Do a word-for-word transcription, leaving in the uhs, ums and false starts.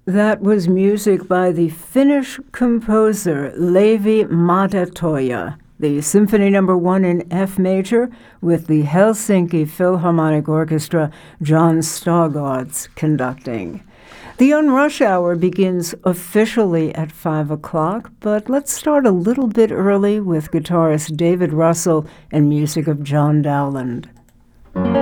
That was music by the Finnish composer Leevi Madetoja, the Symphony Number One in F major, with the Helsinki Philharmonic Orchestra, John Staugaards conducting. The Unrush Hour begins officially at five o'clock, but let's start a little bit early with guitarist David Russell and music of John Dowland.